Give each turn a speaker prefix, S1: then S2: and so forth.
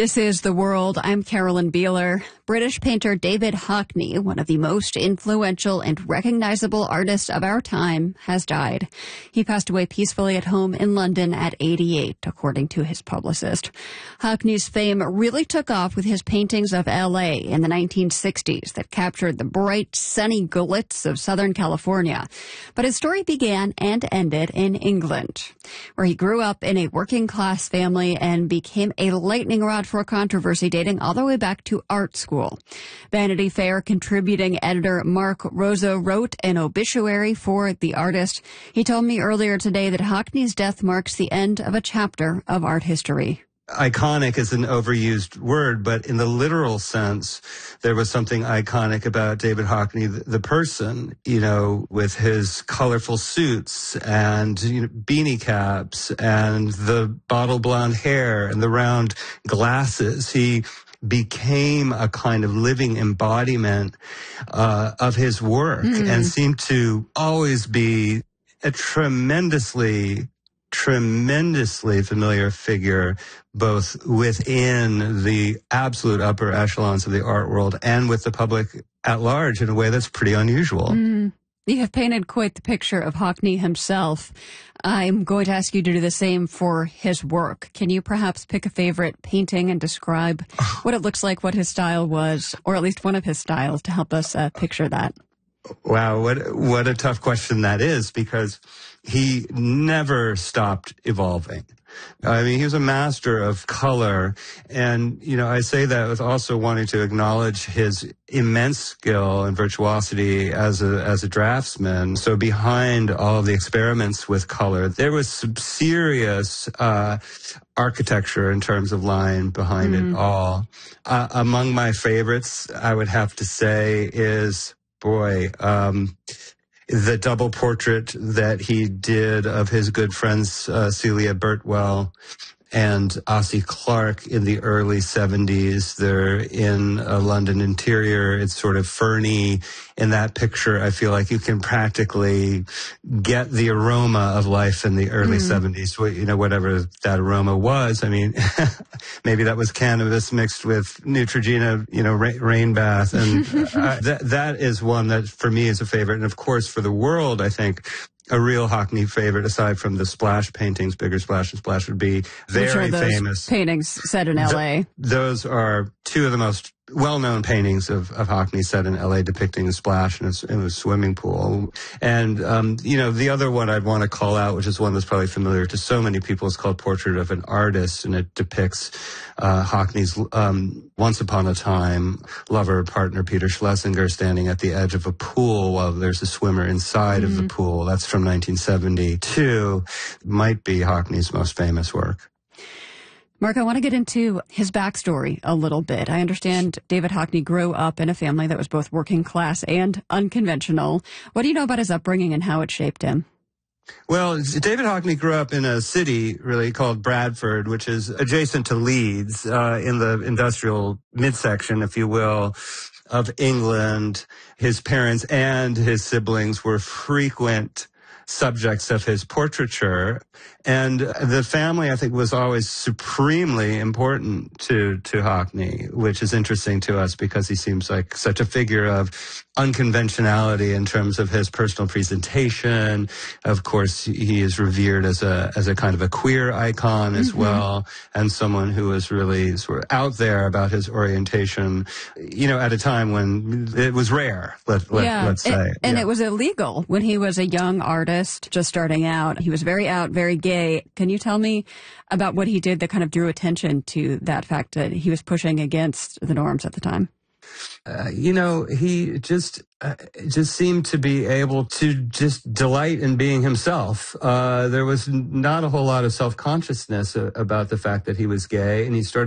S1: This is The World. I'm Carolyn Beeler. British painter David Hockney, one of the most influential and recognizable artists of our time, has died. He passed away peacefully at home in London at 88, according to his publicist. Hockney's fame really took off with his paintings of L.A. in the 1960s that captured the bright, sunny glitz of Southern California. But his story began and ended in England, where he grew up in a working-class family and became a lightning rod for a controversy dating all the way back to art school. Vanity Fair contributing editor Mark Rosa wrote an obituary for the artist. He told me earlier today that Hockney's death marks the end of a chapter of art history.
S2: Iconic is an overused word, but in the literal sense, there was something iconic about David Hockney, the person, with his colorful suits and beanie caps and the bottle blonde hair and the round glasses. He became a kind of living embodiment of his work and seemed to always be a tremendously familiar figure, both within the absolute upper echelons of the art world and with the public at large in a way that's pretty unusual.
S1: You have painted quite the picture of Hockney himself. I'm going to ask you to do the same for his work. Can you perhaps pick a favorite painting and describe what it looks like, what his style was, or at least one of his styles to help us picture that?
S2: Wow, what a tough question that is, because he never stopped evolving. I mean, he was a master of color, and, I say that with also wanting to acknowledge his immense skill and virtuosity as a draftsman. So behind all of the experiments with color, there was some serious architecture in terms of line behind it all. Among my favorites, I would have to say, is the double portrait that he did of his good friends Celia Birtwell and Ossie Clark in the early 70s. They're in a London interior. It's sort of ferny. In that picture, I feel like you can practically get the aroma of life in the early 70s, whatever that aroma was. I mean, maybe that was cannabis mixed with Neutrogena, rain bath. And that is one that for me is a favorite. And of course, for the world, I think a real Hockney favorite, aside from the splash paintings, Bigger Splash and Splash, would be very famous
S1: paintings set in L.A.
S2: Those are two of the most well-known paintings of Hockney set in L.A. depicting a splash in a swimming pool. And, the other one I'd want to call out, which is one that's probably familiar to so many people, is called Portrait of an Artist, and it depicts Hockney's once upon a time lover partner, Peter Schlesinger, standing at the edge of a pool while there's a swimmer inside of the pool. That's from 1972. Might be Hockney's most famous work.
S1: Mark, I want to get into his backstory a little bit. I understand David Hockney grew up in a family that was both working class and unconventional. What do you know about his upbringing and how it shaped him?
S2: Well, David Hockney grew up in a city really called Bradford, which is adjacent to Leeds, in the industrial midsection, if you will, of England. His parents and his siblings were frequent subjects of his portraiture. And the family, I think, was always supremely important to Hockney, which is interesting to us because he seems like such a figure of unconventionality in terms of his personal presentation. Of course, he is revered as a kind of a queer icon as well, and someone who was really sort of out there about his orientation, at a time when it was rare, let's say.
S1: And it was illegal when he was a young artist just starting out. He was very out, very gay. Can you tell me about what he did that kind of drew attention to that fact that he was pushing against the norms at the time?
S2: He just seemed to be able to just delight in being himself. There was not a whole lot of self-consciousness about the fact that he was gay, and he started